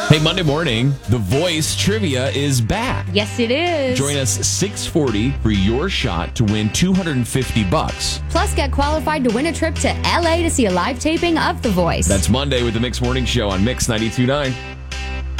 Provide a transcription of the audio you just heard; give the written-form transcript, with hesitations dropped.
Hey, Monday morning, The Voice Trivia is back. Yes, it is. Join us 6:40 for your shot to win $250. Plus, get qualified to win a trip to LA to see a live taping of The Voice. That's Monday with the Mix Morning Show on Mix 92.9.